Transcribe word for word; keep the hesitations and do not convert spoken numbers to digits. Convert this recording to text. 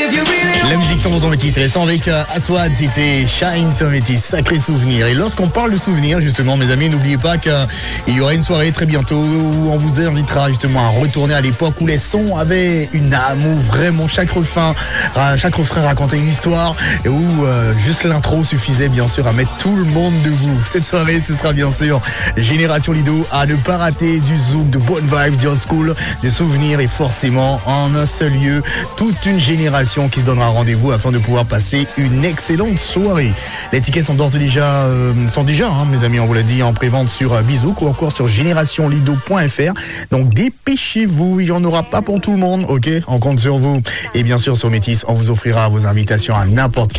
La musique sans ton métis, récent avec euh, Aswad, c'était Shine sur Métis, sacré souvenir. Et lorsqu'on parle de souvenirs, justement, mes amis, n'oubliez pas qu'il y aura une soirée très bientôt où on vous invitera justement à retourner à l'époque où les sons avaient une âme, où vraiment chaque refrain, chaque refrain racontait une histoire et où euh, juste l'intro suffisait bien sûr à mettre tout le monde debout. Cette soirée, ce sera bien sûr Génération Lido à ne pas rater, du zouk, de bonnes vibes, du old school, des souvenirs et forcément en un seul lieu, toute une génération qui se donnera rendez-vous afin de pouvoir passer une excellente soirée. Les tickets sont d'ores et déjà, euh, sont déjà, hein, mes amis, on vous l'a dit, en prévente sur euh, Bizouk ou encore sur génération lido point f r. Donc dépêchez-vous, il n'y en aura pas pour tout le monde, ok? On compte sur vous. Et bien sûr sur Métis, on vous offrira vos invitations à n'importe quel